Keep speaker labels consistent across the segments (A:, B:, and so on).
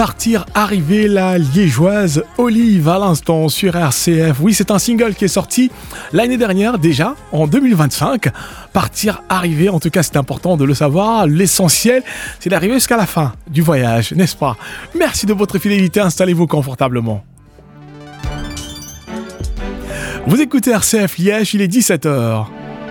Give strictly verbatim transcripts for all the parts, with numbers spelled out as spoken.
A: Partir, arriver, la liégeoise Olive à l'instant sur R C F. Oui, c'est un single qui est sorti l'année dernière déjà, en deux mille vingt-cinq. Partir, arriver, en tout cas c'est important de le savoir. L'essentiel, c'est d'arriver jusqu'à la fin du voyage, n'est-ce pas? Merci de votre fidélité, installez-vous confortablement. Vous écoutez R C F Liège, il est dix-sept heures.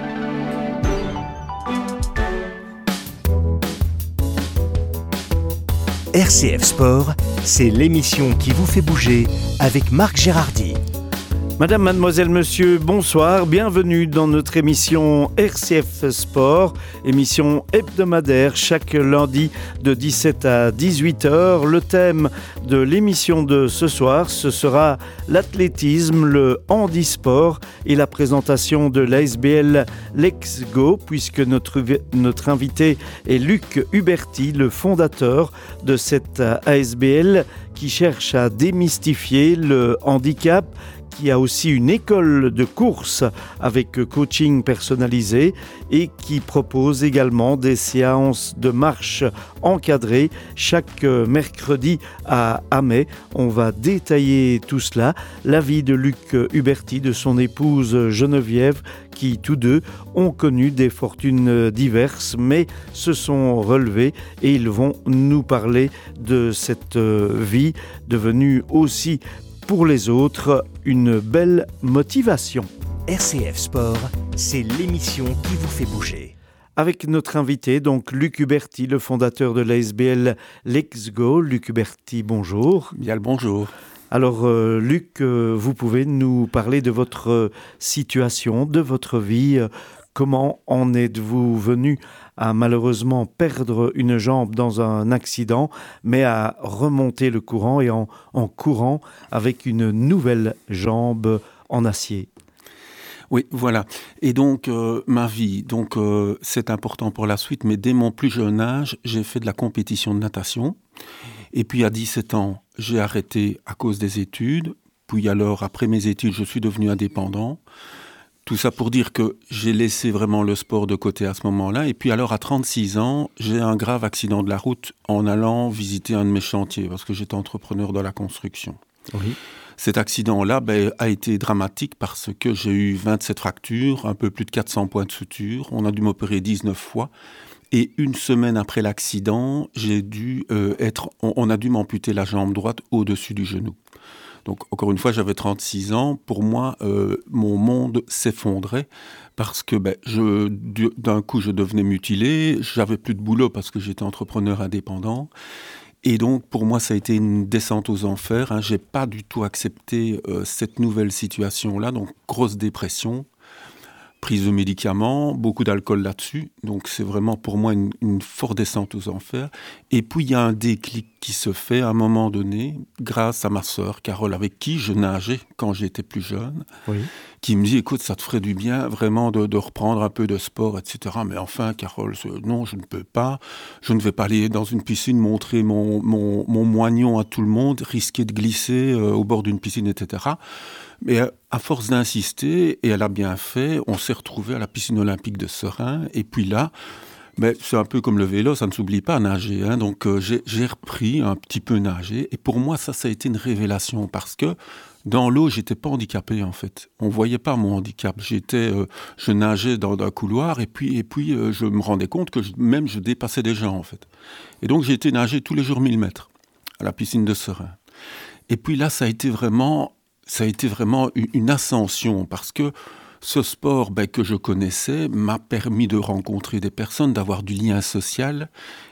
B: R C F Sport, c'est l'émission qui vous fait bouger avec Marc Gérardy.
C: Madame, mademoiselle, monsieur, bonsoir, bienvenue dans notre émission R C F Sport, émission hebdomadaire chaque lundi de dix-sept à dix-huit heures. Le thème de l'émission de ce soir, ce sera l'athlétisme, le handisport et la présentation de l'A S B L Let's Go, puisque notre, notre invité est Luc Huberti, le fondateur de cette A S B L qui cherche à démystifier le handicap, qui a aussi une école de course avec coaching personnalisé et qui propose également des séances de marche encadrées chaque mercredi à Amay. On va détailler tout cela, l'avis de Luc Huberti, de son épouse Geneviève, qui tous deux ont connu des fortunes diverses mais se sont relevés et ils vont nous parler de cette vie devenue aussi pour les autres une belle motivation.
B: R C F Sport, c'est l'émission qui vous fait bouger.
C: Avec notre invité, donc Luc Huberti, le fondateur de l'A S B L Let's Go. Luc Huberti, bonjour.
D: Bien le bonjour.
C: Alors euh, Luc, euh, vous pouvez nous parler de votre euh, situation, de votre vie. Euh, comment en êtes-vous venu à malheureusement perdre une jambe dans un accident, mais à remonter le courant et en, en courant avec une nouvelle jambe en acier?
D: Oui, voilà. Et donc, euh, ma vie, donc euh, c'est important pour la suite, mais dès mon plus jeune âge, j'ai fait de la compétition de natation. Et puis, à dix-sept ans, j'ai arrêté à cause des études. Puis alors, après mes études, je suis devenu indépendant. Tout ça pour dire que j'ai laissé vraiment le sport de côté à ce moment-là. Et puis alors, à trente-six ans, j'ai un grave accident de la route en allant visiter un de mes chantiers, parce que j'étais entrepreneur dans la construction.
C: Oui.
D: Cet accident-là ben, a été dramatique parce que j'ai eu vingt-sept fractures, un peu plus de quatre cents points de suture. On a dû m'opérer dix-neuf fois. Et une semaine après l'accident, j'ai dû euh, être, on, on a dû m'amputer la jambe droite au-dessus du genou. Donc, encore une fois, j'avais trente-six ans. Pour moi, euh, mon monde s'effondrait parce que ben, je, d'un coup, je devenais mutilé. J'avais plus de boulot parce que j'étais entrepreneur indépendant. Et donc, pour moi, ça a été une descente aux enfers. Hein. Je n'ai pas du tout accepté euh, cette nouvelle situation-là. Donc, grosse dépression, prise de médicaments, beaucoup d'alcool là-dessus. Donc, c'est vraiment pour moi une, une forte descente aux enfers. Et puis, il y a un déclic qui se fait à un moment donné, grâce à ma sœur Carole, avec qui je nageais quand j'étais plus jeune, oui. Qui me dit, écoute, ça te ferait du bien vraiment de, de reprendre un peu de sport, et cetera. Mais enfin, Carole, non, je ne peux pas. Je ne vais pas aller dans une piscine montrer mon, mon, mon moignon à tout le monde, risquer de glisser euh, au bord d'une piscine, et cetera. Mais à force d'insister, et elle a bien fait, on s'est retrouvés à la piscine olympique de Serein. Et puis là, mais c'est un peu comme le vélo, ça ne s'oublie pas à nager. Hein. Donc euh, j'ai, j'ai repris un petit peu nager. Et pour moi, ça, ça a été une révélation parce que dans l'eau, j'étais pas handicapé en fait. On voyait pas mon handicap. J'étais, euh, je nageais dans un couloir et puis, et puis euh, je me rendais compte que je, même je dépassais des gens en fait. Et donc j'ai été nager tous les jours mille mètres à la piscine de Serein. Et puis là, ça a été vraiment... Ça a été vraiment une ascension parce que ce sport ben, que je connaissais m'a permis de rencontrer des personnes, d'avoir du lien social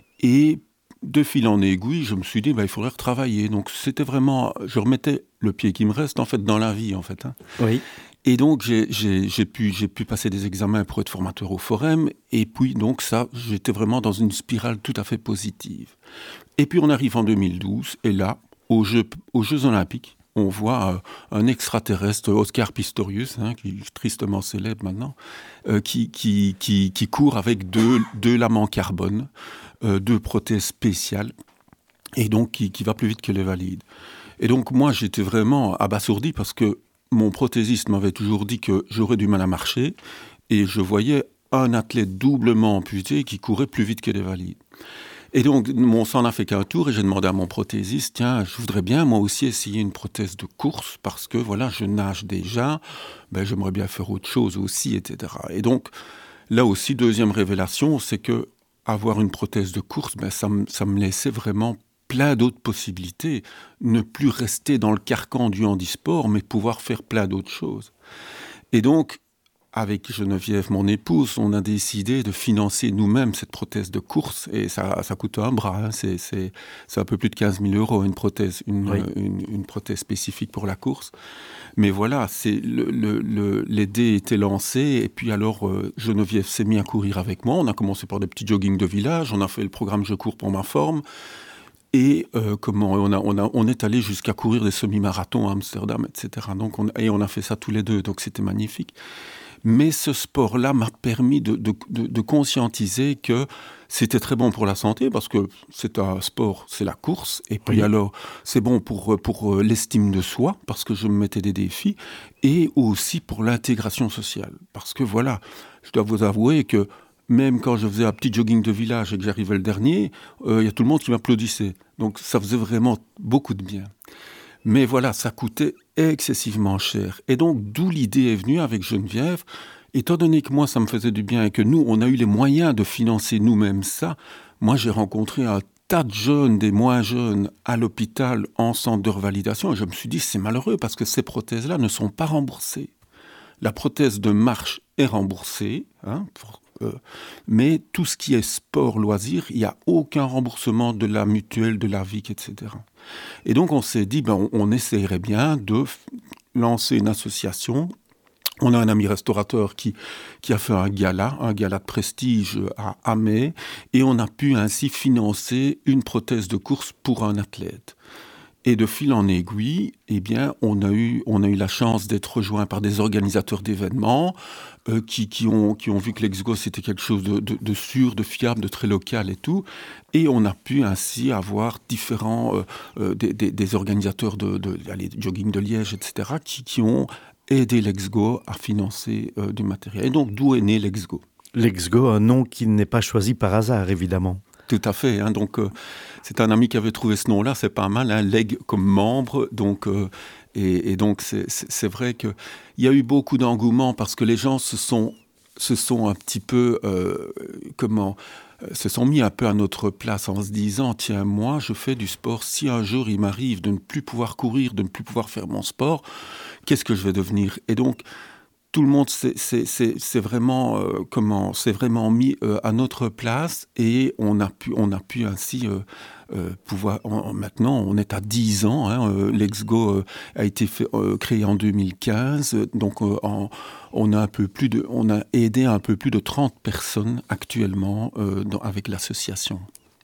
D: et de fil en aiguille, je me suis dit ben, il faudrait retravailler. Donc c'était vraiment, je remettais le pied qui me reste en fait dans la vie en fait. Hein.
C: Oui.
D: Et donc j'ai, j'ai, j'ai, pu, j'ai pu passer des examens pour être formateur au Forum et puis donc ça, j'étais vraiment dans une spirale tout à fait positive. Et puis on arrive en deux mille douze et là, aux Jeux, aux Jeux Olympiques, on voit euh, un extraterrestre, Oscar Pistorius, hein, qui est tristement célèbre maintenant, euh, qui, qui, qui, qui court avec deux, deux lames en carbone, euh, deux prothèses spéciales, et donc qui, qui va plus vite que les valides. Et donc moi, j'étais vraiment abasourdi parce que mon prothésiste m'avait toujours dit que j'aurais du mal à marcher, et je voyais un athlète doublement amputé qui courait plus vite que les valides. Et donc, on s'en a fait qu'un tour et j'ai demandé à mon prothésiste, tiens, je voudrais bien moi aussi essayer une prothèse de course parce que voilà, je nage déjà, ben, j'aimerais bien faire autre chose aussi, et cetera. Et donc, là aussi, deuxième révélation, c'est que avoir une prothèse de course, ben, ça, me, ça me laissait vraiment plein d'autres possibilités. Ne plus rester dans le carcan du handisport, mais pouvoir faire plein d'autres choses. Et donc, avec Geneviève, mon épouse, on a décidé de financer nous-mêmes cette prothèse de course. Et ça, ça coûte un bras. Hein. C'est, c'est, c'est un peu plus de quinze mille euros, une prothèse, une, oui. une, une prothèse spécifique pour la course. Mais voilà, c'est le, le, le, les dés étaient lancés. Et puis alors, euh, Geneviève s'est mise à courir avec moi. On a commencé par des petits joggings de village. On a fait le programme Je cours pour ma forme. Et euh, comment on, a, on, a, on est allé jusqu'à courir des semi-marathons à Amsterdam, et cetera. Donc on, et on a fait ça tous les deux. Donc c'était magnifique. Mais ce sport-là m'a permis de, de, de, de conscientiser que c'était très bon pour la santé, parce que c'est un sport, c'est la course. Et puis oui. alors, c'est bon pour, pour l'estime de soi, parce que je me mettais des défis, et aussi pour l'intégration sociale. Parce que voilà, je dois vous avouer que même quand je faisais un petit jogging de village et que j'arrivais le dernier, il euh, y a tout le monde qui m'applaudissait. Donc ça faisait vraiment beaucoup de bien. Mais voilà, ça coûtait excessivement cher. Et donc, d'où l'idée est venue avec Geneviève. Étant donné que moi, ça me faisait du bien et que nous, on a eu les moyens de financer nous-mêmes ça, moi, j'ai rencontré un tas de jeunes, des moins jeunes, à l'hôpital, en centre de revalidation. Et je me suis dit, c'est malheureux parce que ces prothèses-là ne sont pas remboursées. La prothèse de marche est remboursée, hein, pour, euh, mais tout ce qui est sport, loisir, il n'y a aucun remboursement de la mutuelle, de la V I C, et cetera. Et donc, on s'est dit, ben, on, on essayerait bien de f- lancer une association. On a un ami restaurateur qui, qui a fait un gala, un gala de prestige à Amé, et on a pu ainsi financer une prothèse de course pour un athlète. Et de fil en aiguille, eh bien, on a eu, on a eu la chance d'être rejoint par des organisateurs d'événements euh, qui, qui, ont, qui ont vu que l'Exgo, c'était quelque chose de, de, de sûr, de fiable, de très local et tout. Et on a pu ainsi avoir différents, euh, euh, des, des, des organisateurs de, de, de allez, jogging de Liège, et cetera, qui, qui ont aidé l'Exgo à financer euh, du matériel. Et donc, d'où est né l'Exgo ?
C: L'Exgo, un nom qui n'est pas choisi par hasard, évidemment.
D: Tout à fait. Hein, donc, euh, c'est un ami qui avait trouvé ce nom-là. C'est pas mal. Hein, Leg comme membre. Donc, euh, et, et donc, c'est, c'est, c'est vrai qu'il y a eu beaucoup d'engouement parce que les gens se sont, se sont un petit peu, euh, comment, euh, se sont mis un peu à notre place en se disant, tiens, moi, je fais du sport. Si un jour il m'arrive de ne plus pouvoir courir, de ne plus pouvoir faire mon sport, qu'est-ce que je vais devenir ? Et donc, tout le monde s'est, s'est, s'est, s'est vraiment, euh, comment, s'est vraiment mis euh, à notre place et on a pu, on a pu ainsi euh, euh, pouvoir. On, maintenant, on est à dix ans. Hein, euh, L'Exgo euh, a été fait, euh, créé en deux mille quinze, donc euh, en, on a un peu plus de, on a aidé un peu plus de trente personnes actuellement euh, dans, avec l'association.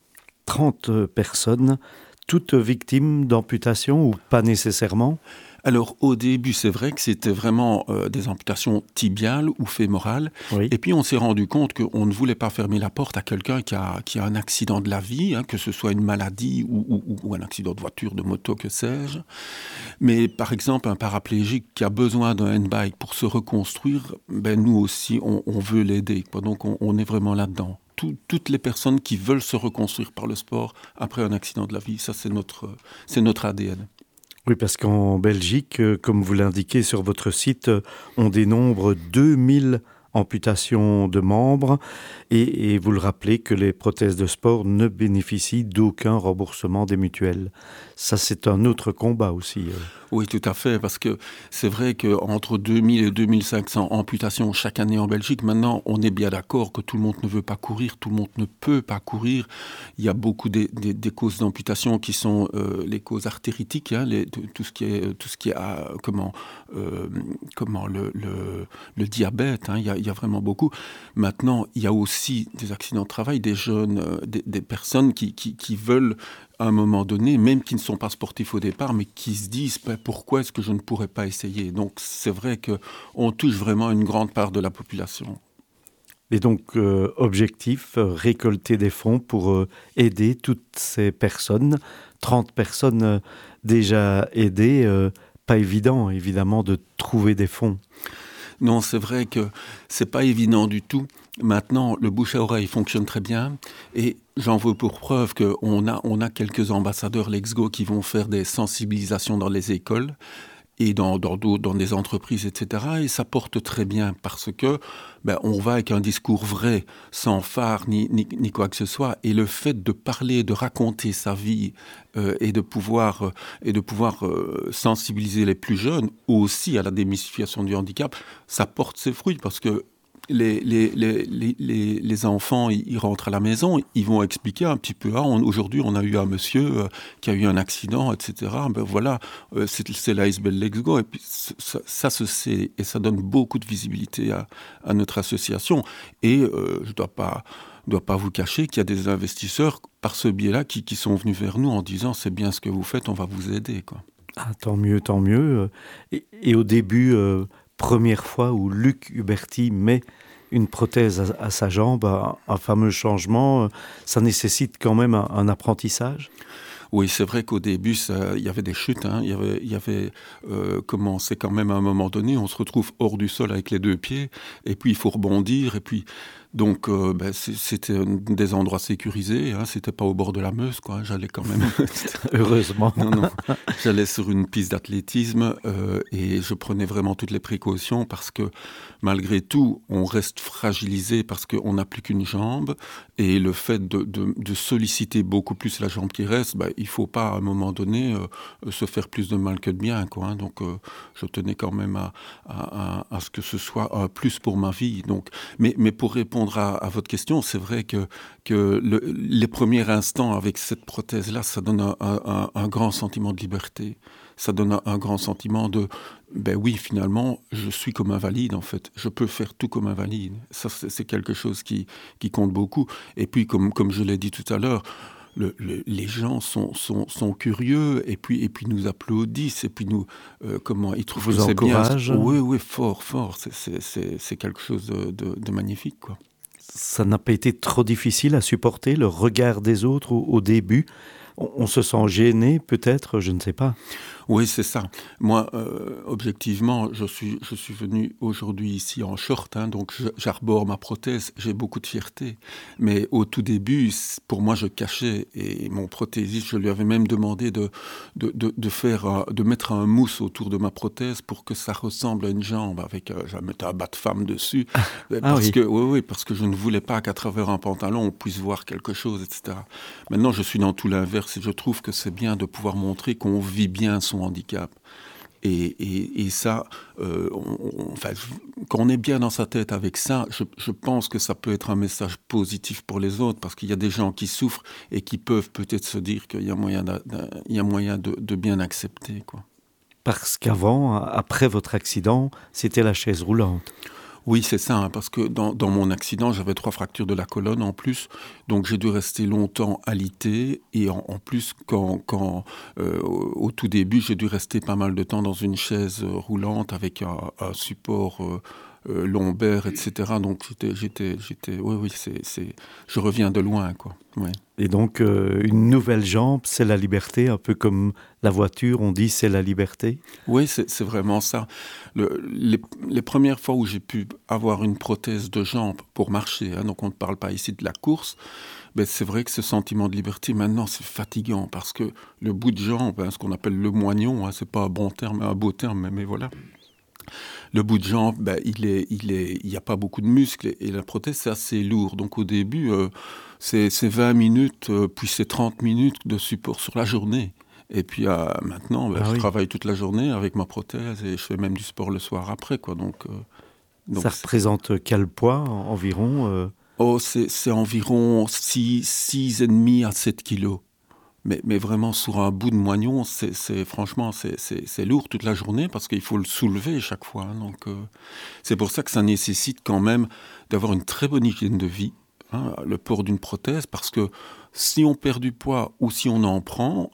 C: trente personnes, toutes victimes d'amputation ou pas nécessairement ?
D: Alors, au début, c'est vrai que c'était vraiment euh, des amputations tibiales ou fémorales. Oui. Et puis, on s'est rendu compte qu'on ne voulait pas fermer la porte à quelqu'un qui a, qui a un accident de la vie, hein, que ce soit une maladie ou, ou, ou un accident de voiture, de moto, que sais-je. Mais, par exemple, un paraplégique qui a besoin d'un handbike pour se reconstruire, ben, nous aussi, on, on veut l'aider, quoi. Donc, on, on est vraiment là-dedans. Tout, toutes les personnes qui veulent se reconstruire par le sport après un accident de la vie, ça, c'est notre, c'est notre A D N.
C: Oui, parce qu'en Belgique, comme vous l'indiquez sur votre site, on dénombre deux mille amputations de membres et, et vous le rappelez que les prothèses de sport ne bénéficient d'aucun remboursement des mutuelles. Ça, c'est un autre combat aussi.
D: Oui, tout à fait, parce que c'est vrai qu'entre deux mille et deux mille cinq cents amputations chaque année en Belgique, maintenant, on est bien d'accord que tout le monde ne veut pas courir, tout le monde ne peut pas courir. Il y a beaucoup des, des, des causes d'amputation qui sont euh, les causes artéritiques, hein, les, tout ce qui est, tout ce qui est euh, comment, euh, comment le, le, le diabète, hein, il y a, il y a vraiment beaucoup. Maintenant, il y a aussi des accidents de travail, des jeunes, euh, des, des personnes qui, qui, qui veulent à un moment donné, même qui ne sont pas sportifs au départ, mais qui se disent ben, pourquoi est-ce que je ne pourrais pas essayer ? Donc c'est vrai qu'on touche vraiment une grande part de la population.
C: Et donc, euh, objectif, euh, récolter des fonds pour euh, aider toutes ces personnes. trente personnes euh, déjà aidées, euh, pas évident évidemment de trouver des fonds.
D: Non, c'est vrai que c'est pas évident du tout. Maintenant, le bouche à oreille fonctionne très bien et j'en veux pour preuve qu'on a, on a quelques ambassadeurs Let's Go qui vont faire des sensibilisations dans les écoles et dans, dans, dans des entreprises, et cetera. Et ça porte très bien parce que ben, on va avec un discours vrai, sans phare ni, ni, ni quoi que ce soit. Et le fait de parler, de raconter sa vie euh, et de pouvoir, euh, et de pouvoir euh, sensibiliser les plus jeunes aussi à la démystification du handicap, ça porte ses fruits parce que Les, les, les, les, les enfants, ils rentrent à la maison, ils vont expliquer un petit peu. Ah, on, aujourd'hui, on a eu un monsieur euh, qui a eu un accident, et cetera. Ben voilà, euh, c'est, c'est l'A S B L Let's Go. Et puis ça, ça se sait et ça donne beaucoup de visibilité à, à notre association. Et euh, je ne dois pas, dois pas vous cacher qu'il y a des investisseurs par ce biais-là qui, qui sont venus vers nous en disant c'est bien ce que vous faites, on va vous aider, quoi.
C: Ah, tant mieux, tant mieux. Et, et au début... Euh... Première fois où Luc Huberti met une prothèse à, à sa jambe, un, un fameux changement, ça nécessite quand même un, un apprentissage.
D: Oui, c'est vrai qu'au début, il y avait des chutes. Hein, il y avait, y avait euh, comment, c'est quand même à un moment donné, on se retrouve hors du sol avec les deux pieds, et puis il faut rebondir, et puis donc euh, ben, c'était des endroits sécurisés. Hein, c'était pas au bord de la Meuse, quoi. J'allais quand même.
C: Heureusement.
D: Non, non. J'allais sur une piste d'athlétisme euh, et je prenais vraiment toutes les précautions parce que malgré tout, on reste fragilisé parce qu'on n'a plus qu'une jambe et le fait de, de, de solliciter beaucoup plus la jambe qui reste, ben, il faut pas à un moment donné euh, se faire plus de mal que de bien, quoi. Hein. Donc, euh, je tenais quand même à, à, à, à ce que ce soit un plus pour ma vie. Donc, mais, mais pour répondre À, à votre question, c'est vrai que, que le, les premiers instants avec cette prothèse-là, ça donne un, un, un grand sentiment de liberté. Ça donne un, un grand sentiment de, ben oui, finalement, je suis comme invalide, en fait. Je peux faire tout comme invalide. Ça, c'est, c'est quelque chose qui, qui compte beaucoup. Et puis, comme, comme je l'ai dit tout à l'heure, Le, le, les gens sont, sont, sont curieux et puis, et puis nous applaudissent et puis nous, euh, comment, ils trouvent
C: Vous
D: que c'est bien. Oui, oui, fort, fort. C'est, c'est, c'est, c'est quelque chose de, de, de magnifique, quoi.
C: Ça n'a pas été trop difficile à supporter, le regard des autres au, au début? On, on se sent gêné, peut-être, je ne sais pas.
D: Oui, c'est ça. Moi, euh, objectivement, je suis, je suis venu aujourd'hui ici en short, hein, donc je, j'arbore ma prothèse, j'ai beaucoup de fierté. Mais au tout début, pour moi, je cachais, et mon prothésiste, je lui avais même demandé de, de, de, de, faire, de mettre un mousse autour de ma prothèse pour que ça ressemble à une jambe, avec, euh, je mettais un bas de femme dessus, ah, parce, oui. que, oui, oui, parce que je ne voulais pas qu'à travers un pantalon, on puisse voir quelque chose, et cetera. Maintenant, je suis dans tout l'inverse, et je trouve que c'est bien de pouvoir montrer qu'on vit bien son handicap. Et, et, et ça, euh, on, on, enfin, quand on est bien dans sa tête avec ça, je, je pense que ça peut être un message positif pour les autres, parce qu'il y a des gens qui souffrent et qui peuvent peut-être se dire qu'il y a moyen, de, il y a moyen de, de bien accepter, quoi.
C: Parce qu'avant, après votre accident, c'était la chaise roulante.
D: Oui, c'est ça, hein, parce que dans, dans mon accident, j'avais trois fractures de la colonne en plus, donc j'ai dû rester longtemps alité, et en, en plus, quand, quand euh, au, au tout début, j'ai dû rester pas mal de temps dans une chaise roulante avec un, un support euh, euh, lombaire, et cetera. Donc j'étais, j'étais, j'étais, oui, oui, c'est, c'est, je reviens de loin, quoi. Ouais.
C: Et donc, euh, une nouvelle jambe, c'est la liberté, un peu comme la voiture, on dit c'est la liberté.
D: Oui, c'est, c'est vraiment ça. Le, les, les premières fois où j'ai pu avoir une prothèse de jambe pour marcher, hein, donc on ne parle pas ici de la course, ben c'est vrai que ce sentiment de liberté, maintenant, c'est fatigant, parce que le bout de jambe, hein, ce qu'on appelle le moignon, hein, c'est pas un bon terme, un beau terme, mais, mais voilà. Le bout de jambe, ben, il est, il est, il n'y a pas beaucoup de muscles, et, et la prothèse, c'est assez lourd. Donc au début, euh, c'est, c'est vingt minutes, euh, puis c'est trente minutes de support sur la journée. Et puis euh, maintenant, ben, ah, je oui. travaille toute la journée avec ma prothèse, et je fais même du sport le soir après, quoi. Donc, euh,
C: donc ça représente quel poids environ euh...
D: Oh, c'est, c'est environ six, six virgule cinq à sept kilos. Mais, mais vraiment, sur un bout de moignon, c'est, c'est, franchement, c'est, c'est, c'est lourd toute la journée parce qu'il faut le soulever chaque fois. Hein, donc, euh, c'est pour ça que ça nécessite quand même d'avoir une très bonne hygiène de vie, hein, le port d'une prothèse, parce que si on perd du poids ou si on en prend,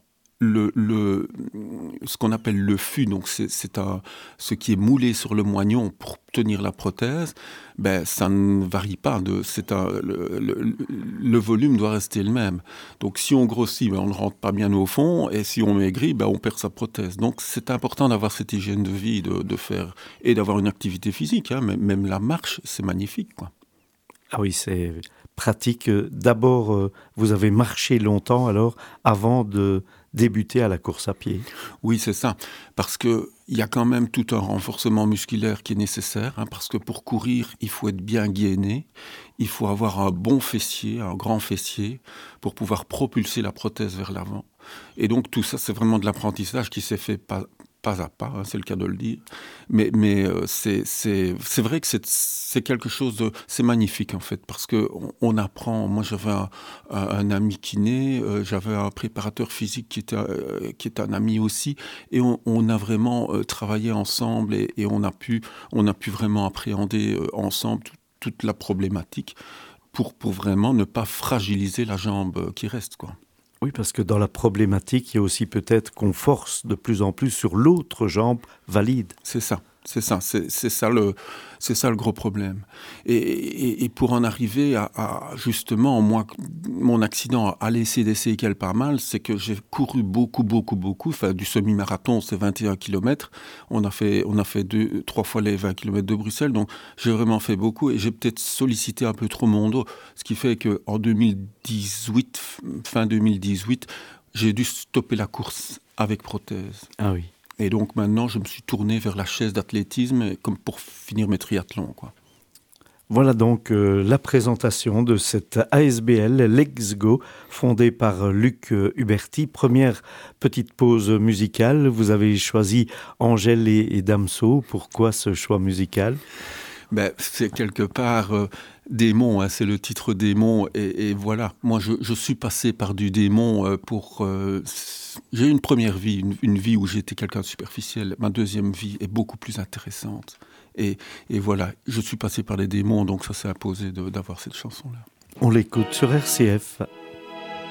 D: le, le, ce qu'on appelle le fût, donc c'est, c'est un, ce qui est moulé sur le moignon pour tenir la prothèse, ben, ça ne varie pas. De, c'est un, le, le, le volume doit rester le même. Donc si on grossit, ben, on ne rentre pas bien au fond, et si on maigrit, ben, on perd sa prothèse. Donc c'est important d'avoir cette hygiène de vie, de, de faire, et d'avoir une activité physique. Hein, même, même la marche, c'est magnifique, quoi.
C: Ah oui, c'est pratique. D'abord, euh, vous avez marché longtemps alors avant de débuter à la course à pied.
D: Oui, c'est ça. Parce qu'il y a quand même tout un renforcement musculaire qui est nécessaire. Hein, parce que pour courir, il faut être bien gainé. Il faut avoir un bon fessier, un grand fessier, pour pouvoir propulser la prothèse vers l'avant. Et donc tout ça, c'est vraiment de l'apprentissage qui s'est fait pas, pas à pas, hein, c'est le cas de le dire. Mais, mais euh, c'est, c'est, c'est vrai que c'est, c'est quelque chose de... C'est magnifique en fait, parce qu'on on apprend... Moi j'avais un, un, un ami kiné, euh, j'avais un préparateur physique qui était, euh, qui est un ami aussi, et on, on a vraiment euh, travaillé ensemble et, et on, a pu, on a pu vraiment appréhender euh, ensemble tout, toute la problématique pour, pour vraiment ne pas fragiliser la jambe qui reste, quoi.
C: Oui, parce que dans la problématique, il y a aussi peut-être qu'on force de plus en plus sur l'autre jambe valide.
D: C'est ça, c'est ça, c'est, c'est ça le, c'est ça le gros problème. Et, et, et pour en arriver à, à justement, moi, mon accident a laissé des séquelles pas mal, c'est que j'ai couru beaucoup, beaucoup, beaucoup. Enfin, du semi-marathon, c'est vingt et un kilomètres. On a fait, on a fait deux, trois fois les vingt kilomètres de Bruxelles, donc j'ai vraiment fait beaucoup et j'ai peut-être sollicité un peu trop mon dos, ce qui fait que en deux mille dix-huit, fin deux mille dix-huit, j'ai dû stopper la course avec prothèse.
C: Ah oui.
D: Et donc maintenant, je me suis tourné vers la chaise d'athlétisme comme pour finir mes triathlons, quoi.
C: Voilà donc euh, la présentation de cette A S B L Let's Go, fondée par Luc euh, Huberti. Première petite pause musicale. Vous avez choisi Angèle et, et Damso. Pourquoi ce choix musical ?
D: Ben, c'est quelque part euh, démon, hein, c'est le titre démon, et, et voilà. Moi, je, je suis passé par du démon euh, pour. Euh, j'ai eu une première vie, une, une vie où j'étais quelqu'un de superficiel. Ma deuxième vie est beaucoup plus intéressante, et, et voilà. Je suis passé par les démons, donc ça s'est imposé de, d'avoir cette chanson-là.
C: On l'écoute sur R C F.